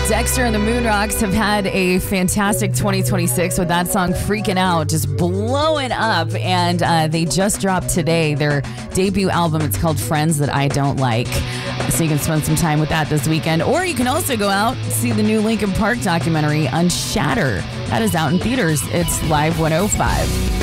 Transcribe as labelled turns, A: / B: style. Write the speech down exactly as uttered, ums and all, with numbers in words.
A: Dexter and the Moon Rocks have had a fantastic twenty twenty-six with that song Freaking Out, just blowing up. And uh, they just dropped today their debut album. It's called Friends That I Don't Like. So you can spend some time with that this weekend. Or you can also go out and see the new Linkin Park documentary, Unshatter. That is out in theaters. It's Live one oh five.